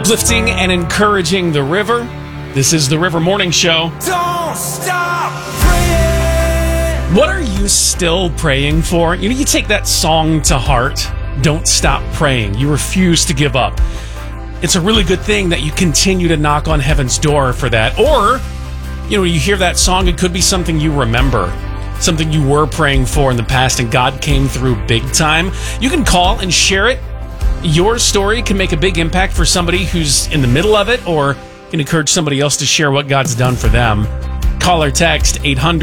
Uplifting and encouraging the river. This is the River Morning Show. Don't stop praying. What are you still praying for? You take that song to heart. Don't stop praying. You refuse to give up. It's a really good thing that you continue to knock on heaven's door for that. Or, you hear that song, it could be something you remember, something you were praying for in the past and God came through big time. You can call and share it. Your story can make a big impact for somebody who's in the middle of it, or can encourage somebody else to share what God's done for them. Call or text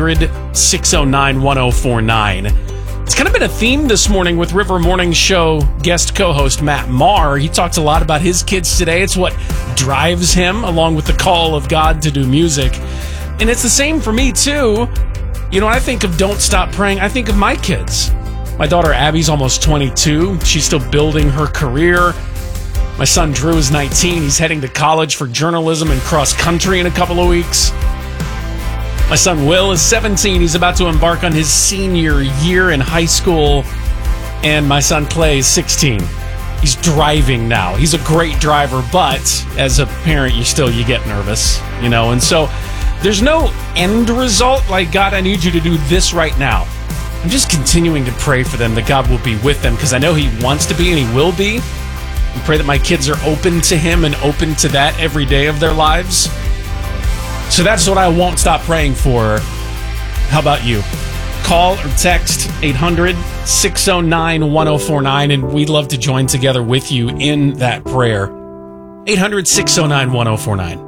800-609-1049. It's kind of been a theme this morning with River Morning Show guest co-host Matt Maher. He talked a lot about his kids today. It's what drives him, along with the call of God to do music. And it's the same for me, too. When I think of Don't Stop Praying, I think of my kids. My daughter Abby's almost 22. She's still building her career. My son Drew is 19. He's heading to college for journalism and cross country in a couple of weeks. My son Will is 17. He's about to embark on his senior year in high school. And my son Clay is 16. He's driving now. He's a great driver, but as a parent, you get nervous, And so there's no end result like, God, I need you to do this right now. I'm just continuing to pray for them that God will be with them because I know He wants to be and He will be. And pray that my kids are open to Him and open to that every day of their lives. So that's what I won't stop praying for. How about you? Call or text 800-609-1049, and we'd love to join together with you in that prayer. 800-609-1049.